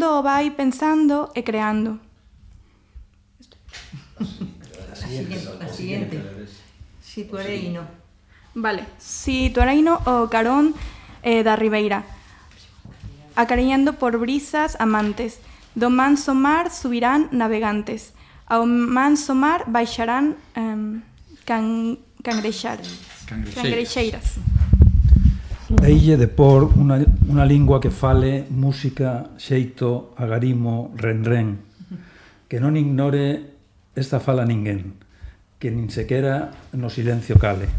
mundo o vai pensando e creando. A siguiente. Situareino. Vale, situareino o carón da ribeira, acariñando por brisas amantes. Do manso mar subirán navegantes, ao manso mar baixarán cangrexeiras. Deille de por unha lingua que fale música, xeito, agarimo, renren, que non ignore esta fala ninguén, que nin sequera no silencio cale.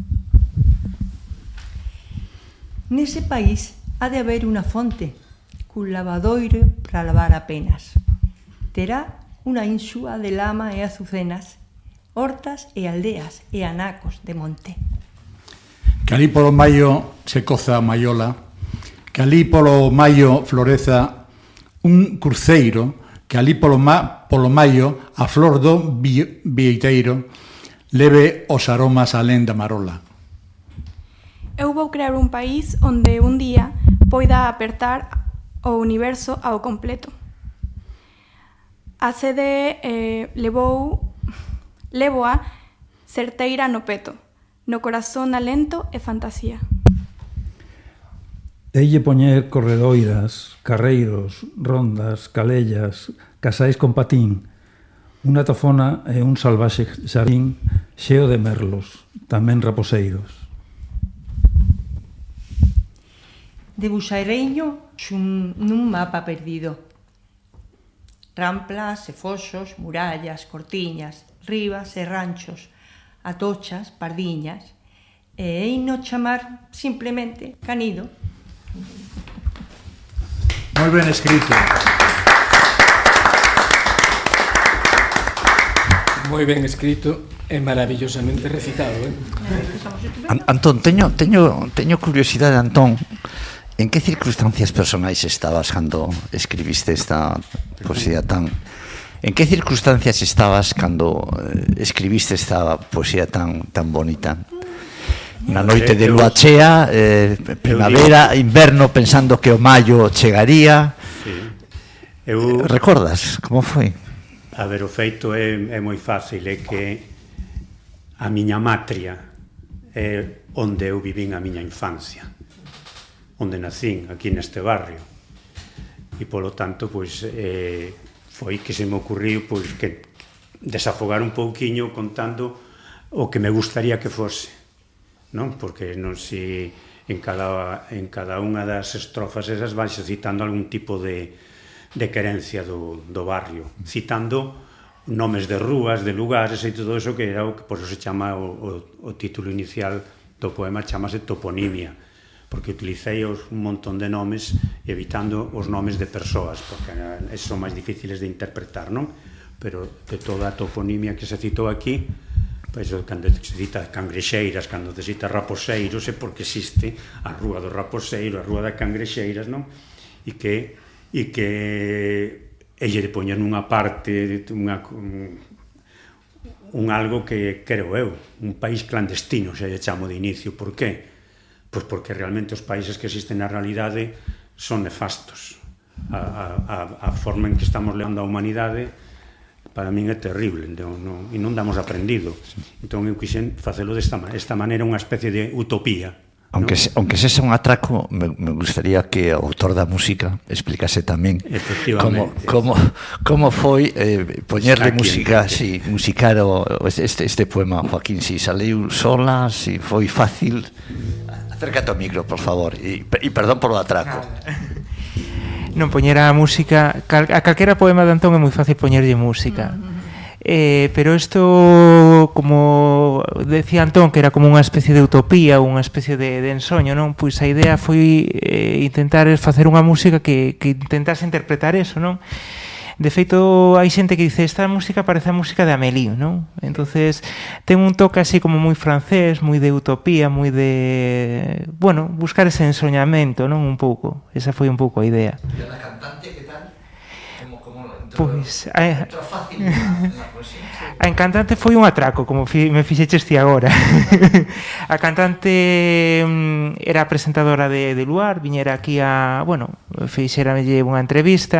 Nese país ha de haber unha fonte cun lavadoiro para lavar apenas. Terá unha insúa de lama e azucenas, hortas e aldeas e anacos de monte. Que alí polo maio se coza a maiola, que alí polo maio floreza un cruceiro, que alí polo maio a flor do vieiteiro leve os aromas alén da marola. Eu vou crear un país onde un día poida apertar o universo ao completo. A sede levoa certeira no peto, no corazón alento e fantasía. Deille poñer corredoiras, carreiros, rondas, calellas, casais con patín, unha tofona e un salvaxe xardín xeo de merlos, tamén raposeiros. Debuxareiño nun mapa perdido. Ramplas e foxos, murallas, cortiñas, ribas e ranchos, atochas, pardiñas, e eino chamar simplemente Canido. Moi ben escrito. Moi ben escrito e maravillosamente recitado, Antón, teño curiosidade, Antón. En que circunstancias personais estabas cando escribiste esta poesía tan... En que circunstancias estabas cando escribiste esta poesía tan bonita? Na noite de lúa chea, primavera, inverno, pensando que o maio chegaría. Recordas como foi? A ver, o feito é moi fácil, é que a miña matria é onde eu vivín a miña infancia, onde nacín, aquí neste barrio, e polo tanto, pois, foi que se me ocurriu, pois, que desafogar un pouquiño contando o que me gustaría que fose, non? Porque non se en cada unha das estrofas esas vais citando algún tipo de querencia do barrio, citando nomes de rúas, de lugares e todo eso, que era o que por eso se chama o título inicial do poema, chamase Toponimia, porque utilicei un montón de nomes evitando os nomes de persoas, porque esos son máis difíciles de interpretar, non? Pero de toda a toponimia que se citou aquí, pois cando se cita Cangrexeiras, cando se cita Raposeiros, é porque existe a Rúa do Raposeiro, a Rúa das Cangrexeiras, non? E que lle de poñer nunha parte un algo que creo eu, un país clandestino, se lle chamo de inicio. Por qué? Pois porque realmente os países que existen na realidade son nefastos. A forma en que estamos levando a humanidade para min é terrible, e non damos aprendido. Entón eu quixen facelo desta maneira, unha especie de utopía. Aunque sexa un atraco, me gustaría que o autor da música explicase tamén como foi poñerle música, musicar este poema, Joaquín, si saliu sola, si foi fácil. Acércate ao micro, por favor, e perdón por o atraco. Non, poñer a música, a calquera poema de Antón é moi fácil poñerlle música. Pero isto, como decía Antón, que era como unha especie de utopía, unha especie de ensoño, non? Pois a idea foi intentar facer unha música que intentase interpretar eso, non? De feito, hai xente que dice esta música parece a música de Amélie, non? Entonces, ten un toque así como moi francés, moi de utopía, moi de... Bueno, buscar ese ensoñamento, non? Un pouco. Esa foi un pouco a idea. E a cantante, que tal? Pois... A encantante foi un atraco, como me fixeches ti agora. A cantante era presentadora de Luar, viñera aquí a... Bueno, fixéramelle unha entrevista,